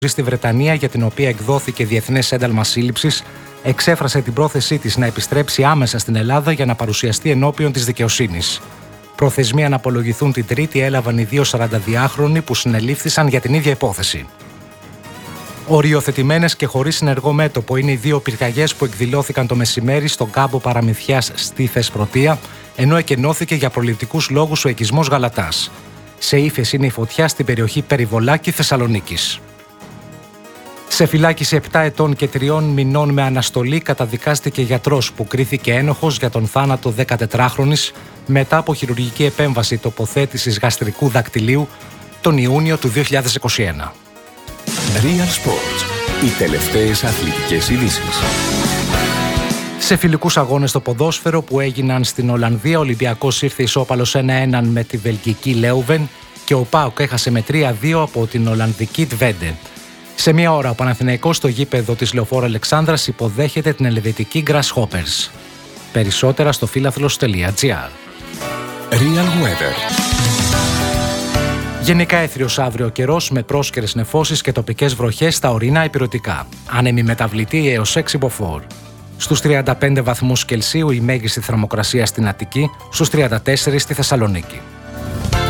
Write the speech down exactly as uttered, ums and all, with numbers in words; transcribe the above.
στη Βρετανία, για την οποία εκδόθηκε διεθνές ένταλμα σύλληψης, εξέφρασε την πρόθεσή της να επιστρέψει άμεσα στην Ελλάδα για να παρουσιαστεί ενώπιον της δικαιοσύνης. Προθεσμία να απολογηθούν την Τρίτη έλαβαν οι δύο σαρανταδυάχρονοι που συνελήφθησαν για την ίδια υπόθεση. Οριοθετημένες και χωρίς συνεργό μέτωπο είναι οι δύο πυρκαγιές που εκδηλώθηκαν το μεσημέρι στον κάμπο Παραμυθιάς στη Θεσπρωτεία, ενώ εκενώθηκε για προληπτικούς λόγους ο οικισμός Γαλατάς. Σε ύφεση είναι η φωτιά στην περιοχή Περιβολάκη Θεσσαλονίκης. Σε φυλάκιση επτά ετών και τριών μηνών με αναστολή καταδικάστηκε γιατρός που κρίθηκε ένοχος για τον θάνατο δεκατετράχρονης μετά από χειρουργική επέμβαση τοποθέτησης γαστρικού δακτυλίου τον Ιούνιο του δύο χιλιάδες είκοσι ένα. Real Sports. Οι τελευταίες αθλητικές ειδήσεις. Σε φιλικούς αγώνες στο ποδόσφαιρο που έγιναν στην Ολλανδία, ο Ολυμπιακός ήρθε ισόπαλος ένα ένα με τη βελγική Λέουβεν και ο ΠΑΟΚ έχασε με τρία δύο από την Ολλανδική Τβέντε. Σε μία ώρα ο Παναθηναϊκός στο γήπεδο της Λεωφόρου Αλεξάνδρας υποδέχεται την ελβετική Grasshoppers. Περισσότερα στο φίλαθλος τελεία τζι άρ. Real Weather. Γενικά έθριος αύριο καιρός με πρόσκαιρες νεφώσεις και τοπικές βροχές στα ορεινά ηπειρωτικά. Άνεμη μεταβλητή έως έξι μποφόρ. Στους τριάντα πέντε βαθμούς Κελσίου η μέγιστη θερμοκρασία στην Αττική, στους τριάντα τέσσερα στη Θεσσαλονίκη.